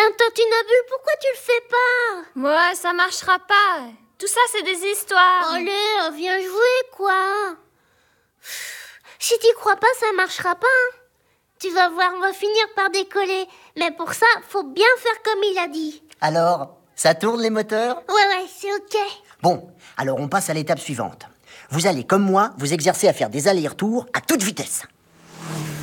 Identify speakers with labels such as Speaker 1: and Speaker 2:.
Speaker 1: Tintinabule, pourquoi tu le fais pas?
Speaker 2: Ouais, ça marchera pas. Tout ça, c'est des histoires.
Speaker 1: Allez, viens jouer, quoi. Si t'y crois pas, ça marchera pas. Hein. Tu vas voir, on va finir par décoller. Mais pour ça, faut bien faire comme il a dit.
Speaker 3: Alors, ça tourne les moteurs?
Speaker 1: Ouais, c'est ok.
Speaker 3: Bon, alors on passe à l'étape suivante. Vous allez, comme moi, vous exercer à faire des allers-retours à toute vitesse.